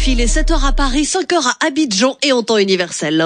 RFI, les 7h à Paris, 5h à Abidjan et en temps universel.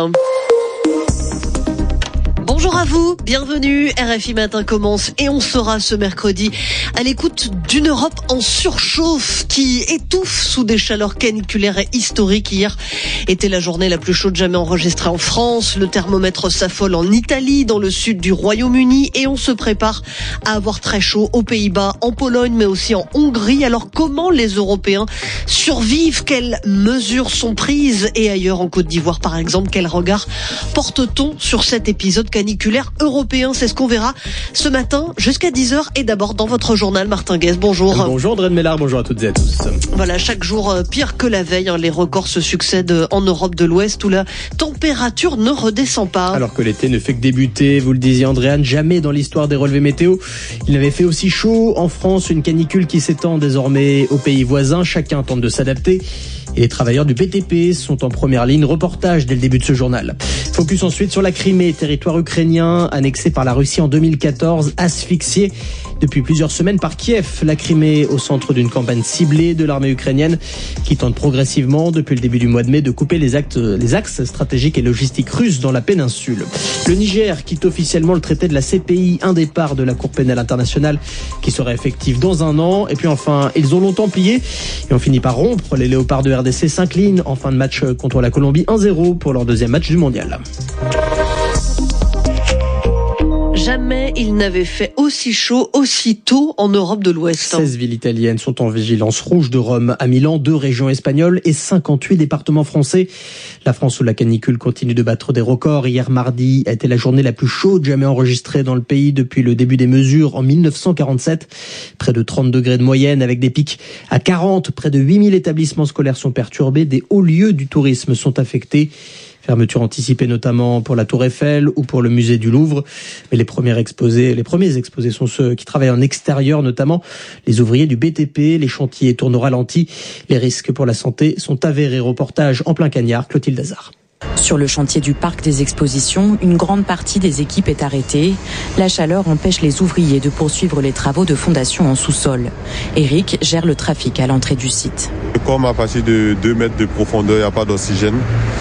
Bonjour à vous, bienvenue. RFI Matin commence et on sera ce mercredi à l'écoute d'une Europe en surchauffe qui étouffe sous des chaleurs caniculaires et historiques. Hier était la journée la plus chaude jamais enregistrée en France. Le thermomètre s'affole en Italie, dans le sud du Royaume-Uni et on se prépare à avoir très chaud aux Pays-Bas, en Pologne mais aussi en Hongrie. Alors comment les Européens survivent? Quelles mesures sont prises? Et ailleurs en Côte d'Ivoire par exemple, quel regard porte-t-on sur cet épisode caniculaire européen? C'est ce qu'on verra ce matin jusqu'à 10h. Et d'abord dans votre journal, Martin Guez, bonjour. Bonjour Audrey de Mélard, bonjour à toutes et à tous. Voilà, chaque jour pire que la veille, les records se succèdent en Europe de l'Ouest où la température ne redescend pas. Alors que l'été ne fait que débuter, vous le disiez Andréane, jamais dans l'histoire des relevés météo il n'avait fait aussi chaud. En France, une canicule qui s'étend désormais aux pays voisins, chacun tente de s'adapter. Et les travailleurs du BTP sont en première ligne. Reportage dès le début de ce journal. Focus ensuite sur la Crimée, territoire ukrainien annexé par la Russie en 2014, asphyxié depuis plusieurs semaines par Kiev. La Crimée au centre d'une campagne ciblée de l'armée ukrainienne qui tente progressivement depuis le début du mois de mai de couper les axes stratégiques et logistiques russes dans la péninsule. Le Niger quitte officiellement le traité de la CPI, un départ de la Cour pénale internationale qui sera effectif dans un an. Et puis enfin, ils ont longtemps plié et ont fini par rompre. Les léopards de RDC s'inclinent en fin de match contre la Colombie 1-0 pour leur deuxième match du mondial. Jamais il n'avait fait aussi chaud, aussi tôt en Europe de l'Ouest. 16 villes italiennes sont en vigilance rouge, de Rome à Milan, 2 régions espagnoles et 58 départements français. La France où la canicule continue de battre des records. Hier mardi a été la journée la plus chaude jamais enregistrée dans le pays depuis le début des mesures en 1947. Près de 30 degrés de moyenne avec des pics à 40. Près de 8000 établissements scolaires sont perturbés. Des hauts lieux du tourisme sont affectés. Fermeture anticipée notamment pour la Tour Eiffel ou pour le musée du Louvre. Mais les premiers exposés sont ceux qui travaillent en extérieur, notamment les ouvriers du BTP. Les chantiers tournent au ralenti. Les risques pour la santé sont avérés. Reportage en plein cagnard, Clotilde Hazard. Sur le chantier du parc des expositions, une grande partie des équipes est arrêtée. La chaleur empêche les ouvriers de poursuivre les travaux de fondation en sous-sol. Eric gère le trafic à l'entrée du site. Comme à partir de 2 mètres de profondeur, il n'y a pas d'oxygène.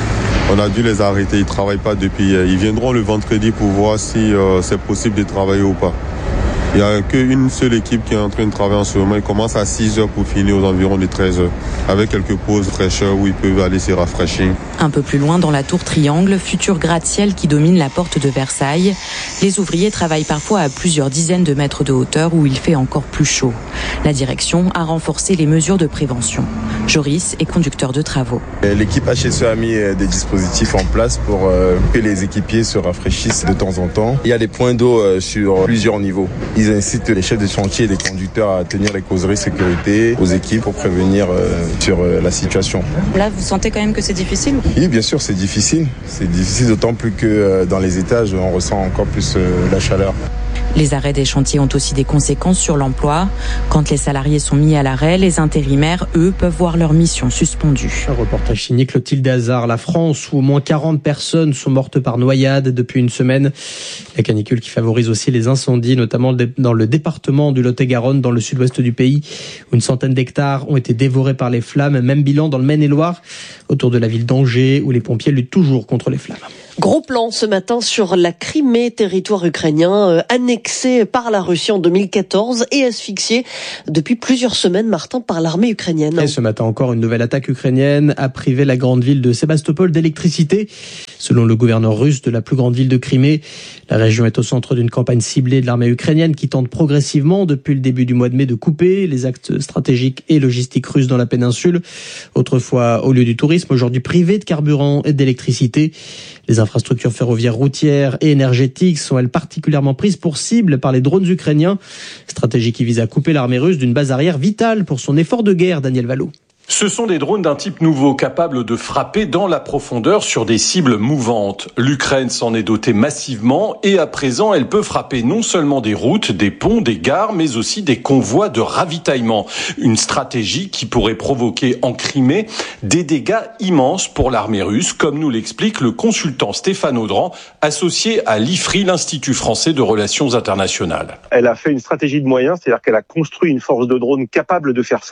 On a dû les arrêter, ils ne travaillent pas depuis. Ils viendront le vendredi pour voir si c'est possible de travailler ou pas. Il n'y a qu'une seule équipe qui est en train de travailler en ce moment. Ils commencent à 6h pour finir aux environs de 13h. Avec quelques pauses fraîcheur où ils peuvent aller se rafraîchir. Un peu plus loin dans la tour Triangle, futur gratte-ciel qui domine la porte de Versailles, les ouvriers travaillent parfois à plusieurs dizaines de mètres de hauteur où il fait encore plus chaud. La direction a renforcé les mesures de prévention. Joris est conducteur de travaux. L'équipe HSE a mis des dispositifs en place pour que les équipiers se rafraîchissent de temps en temps. Il y a des points d'eau sur plusieurs niveaux. Ils incitent les chefs de chantier et les conducteurs à tenir les causeries sécurité aux équipes pour prévenir sur la situation. Là, vous sentez quand même que c'est difficile ? Oui, bien sûr, c'est difficile. C'est difficile d'autant plus que dans les étages, on ressent encore plus la chaleur. Les arrêts des chantiers ont aussi des conséquences sur l'emploi. Quand les salariés sont mis à l'arrêt, les intérimaires, eux, peuvent voir leur mission suspendue. Un reportage signé Clotilde Hazard. La France, où au moins 40 personnes sont mortes par noyade depuis une semaine. La canicule qui favorise aussi les incendies, notamment dans le département du Lot-et-Garonne, dans le sud-ouest du pays, où une centaine d'hectares ont été dévorés par les flammes. Même bilan dans le Maine-et-Loire, autour de la ville d'Angers, où les pompiers luttent toujours contre les flammes. Gros plan ce matin sur la Crimée, territoire ukrainien annexé par la Russie en 2014 et asphyxié depuis plusieurs semaines, Martin, par l'armée ukrainienne. Et ce matin encore, une nouvelle attaque ukrainienne a privé la grande ville de Sébastopol d'électricité. Selon le gouverneur russe de la plus grande ville de Crimée, la région est au centre d'une campagne ciblée de l'armée ukrainienne qui tente progressivement depuis le début du mois de mai de couper les axes stratégiques et logistiques russes dans la péninsule. Autrefois au lieu du tourisme, aujourd'hui privé de carburant et d'électricité. Les infrastructures ferroviaires, routières et énergétiques sont elles particulièrement prises pour cible par les drones ukrainiens. Stratégie qui vise à couper l'armée russe d'une base arrière vitale pour son effort de guerre, Daniel Vallot. Ce sont des drones d'un type nouveau, capables de frapper dans la profondeur sur des cibles mouvantes. L'Ukraine s'en est dotée massivement et à présent, elle peut frapper non seulement des routes, des ponts, des gares, mais aussi des convois de ravitaillement. Une stratégie qui pourrait provoquer en Crimée des dégâts immenses pour l'armée russe, comme nous l'explique le consultant Stéphane Audran, associé à l'IFRI, l'Institut français de relations internationales. Elle a fait une stratégie de moyens, c'est-à-dire qu'elle a construit une force de drones capable de faire ça.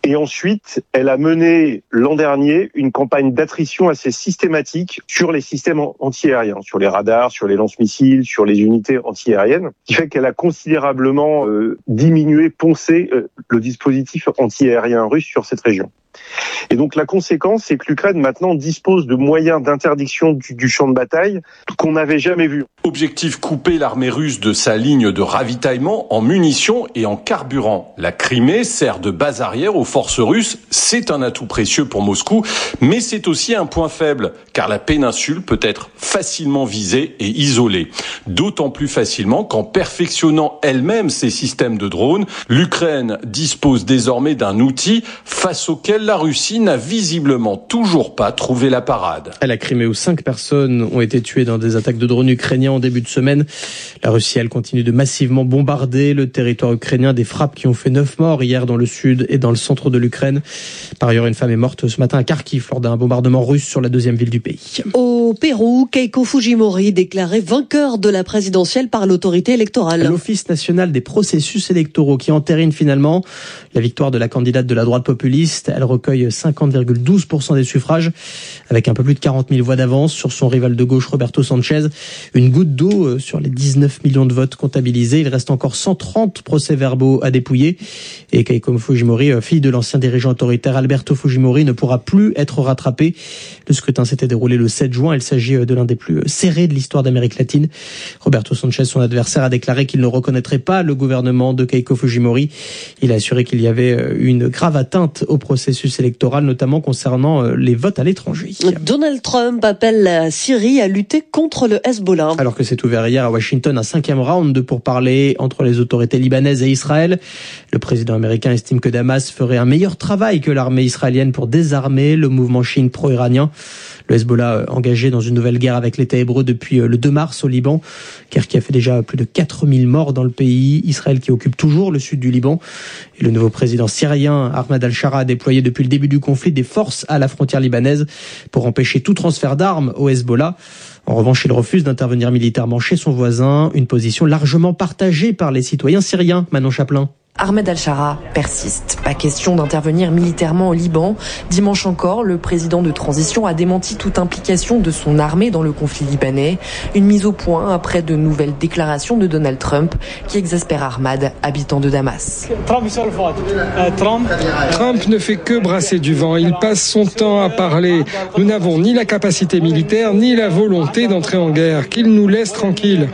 Et ensuite, elle a mené l'an dernier une campagne d'attrition assez systématique sur les systèmes antiaériens, sur les radars, sur les lance-missiles, sur les unités antiaériennes, qui fait qu'elle a considérablement poncé le dispositif antiaérien russe sur cette région. Et donc la conséquence, c'est que l'Ukraine maintenant dispose de moyens d'interdiction du champ de bataille qu'on n'avait jamais vus. Objectif, couper l'armée russe de sa ligne de ravitaillement en munitions et en carburant. La Crimée sert de base arrière aux forces russes. C'est un atout précieux pour Moscou, mais c'est aussi un point faible, car la péninsule peut être facilement visée et isolée. D'autant plus facilement qu'en perfectionnant elle-même ses systèmes de drones, l'Ukraine dispose désormais d'un outil face auquel la Russie n'a visiblement toujours pas trouvé la parade. À la Crimée, où 5 personnes ont été tuées dans des attaques de drones ukrainiens en début de semaine. La Russie, elle, continue de massivement bombarder le territoire ukrainien. Des frappes qui ont fait 9 morts hier dans le sud et dans le centre de l'Ukraine. Par ailleurs, une femme est morte ce matin à Kharkiv lors d'un bombardement russe sur la deuxième ville du pays. Au Pérou, Keiko Fujimori déclaré vainqueur de la présidentielle par l'autorité électorale. L'Office national des processus électoraux qui entérine finalement la victoire de la candidate de la droite populiste. Elle recueille 50,12% des suffrages avec un peu plus de 40 000 voix d'avance sur son rival de gauche Roberto Sanchez. Une goutte d'eau sur les 19 millions de votes comptabilisés. Il reste encore 130 procès-verbaux à dépouiller. Et Keiko Fujimori, fille de l'ancien dirigeant autoritaire Alberto Fujimori, ne pourra plus être rattrapée. Le scrutin s'était déroulé le 7 juin. Il s'agit de l'un des plus serrés de l'histoire d'Amérique latine. Roberto Sanchez, son adversaire, a déclaré qu'il ne reconnaîtrait pas le gouvernement de Keiko Fujimori. Il a assuré qu'il y avait une grave atteinte au processus électoral, notamment concernant les votes à l'étranger. Donald Trump appelle la Syrie à lutter contre le Hezbollah. Alors que s'est ouvert hier à Washington un 5e round de pourparlers entre les autorités libanaises et Israël. Le président américain estime que Damas ferait un meilleur travail que l'armée israélienne pour désarmer le mouvement chiite pro-iranien. Le Hezbollah engagé dans une nouvelle guerre avec l'État hébreu depuis le 2 mars au Liban, guerre qui a fait déjà plus de 4000 morts dans le pays. Israël qui occupe toujours le sud du Liban. Et le nouveau président syrien Ahmed al-Shara a déployé depuis le début du conflit des forces à la frontière libanaise pour empêcher tout transfert d'armes au Hezbollah. En revanche, il refuse d'intervenir militairement chez son voisin, une position largement partagée par les citoyens syriens. Manon Chaplin. Ahmed al-Shara persiste. Pas question d'intervenir militairement au Liban. Dimanche encore, le président de transition a démenti toute implication de son armée dans le conflit libanais. Une mise au point après de nouvelles déclarations de Donald Trump qui exaspère Ahmad, habitant de Damas. Trump ne fait que brasser du vent. Il passe son temps à parler. Nous n'avons ni la capacité militaire ni la volonté d'entrer en guerre. Qu'il nous laisse tranquilles.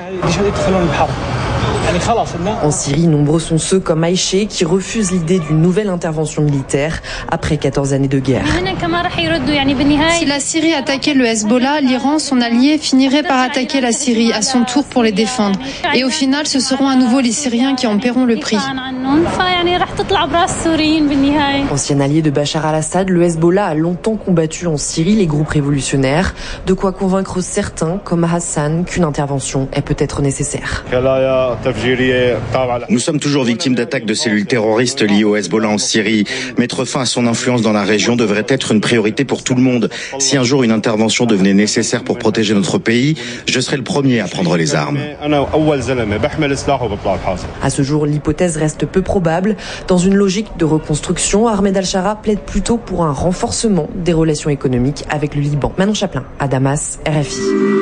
En Syrie, nombreux sont ceux comme Aïché qui refusent l'idée d'une nouvelle intervention militaire après 14 années de guerre. Si la Syrie attaquait le Hezbollah, l'Iran, son allié, finirait par attaquer la Syrie à son tour pour les défendre. Et au final, ce seront à nouveau les Syriens qui en paieront le prix. Ancien allié de Bachar al-Assad, le Hezbollah a longtemps combattu en Syrie les groupes révolutionnaires. De quoi convaincre certains, comme Hassan, qu'une intervention est peut-être nécessaire. Nous sommes toujours victimes d'attaques de cellules terroristes liées au Hezbollah en Syrie. Mettre fin à son influence dans la région devrait être une priorité pour tout le monde. Si un jour une intervention devenait nécessaire pour protéger notre pays, je serais le premier à prendre les armes. À ce jour, l'hypothèse reste peu probable. Dans une logique de reconstruction, Ahmed al-Shara plaide plutôt pour un renforcement des relations économiques avec le Liban. Manon Chaplin, à Damas, RFI.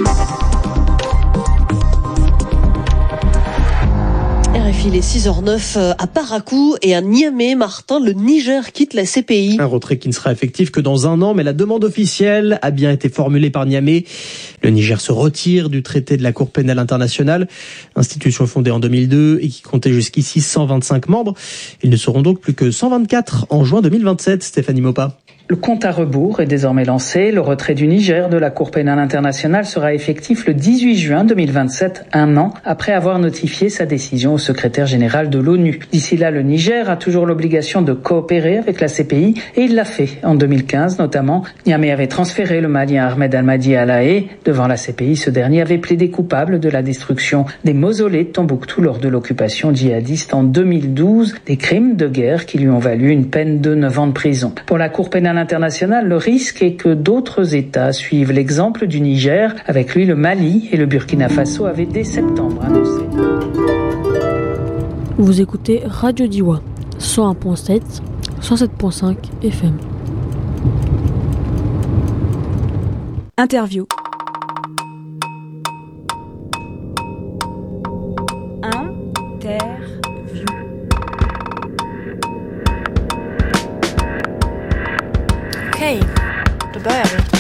RFI, les 6h09 à Parakou et à Niamey. Martin, le Niger quitte la CPI. Un retrait qui ne sera effectif que dans un an, mais la demande officielle a bien été formulée par Niamey. Le Niger se retire du traité de la Cour pénale internationale, institution fondée en 2002 et qui comptait jusqu'ici 125 membres. Ils ne seront donc plus que 124 en juin 2027. Stéphanie Mopa. Le compte à rebours est désormais lancé. Le retrait du Niger de la Cour pénale internationale sera effectif le 18 juin 2027, un an après avoir notifié sa décision au secrétaire général de l'ONU. D'ici là, le Niger a toujours l'obligation de coopérer avec la CPI et il l'a fait en 2015 notamment. Niamey avait transféré le Malien Ahmed Al-Mahdi à La Haye. Devant la CPI, ce dernier avait plaidé coupable de la destruction des mausolées de Tombouctou lors de l'occupation djihadiste en 2012, des crimes de guerre qui lui ont valu une peine de 9 ans de prison. Pour la Cour pénale internationale, le risque est que d'autres États suivent l'exemple du Niger. Avec lui, le Mali et le Burkina Faso avaient dès septembre annoncé. Vous écoutez Radio Diwa, 101.7, 107.5 FM. Interview. Okej, då börjar vi.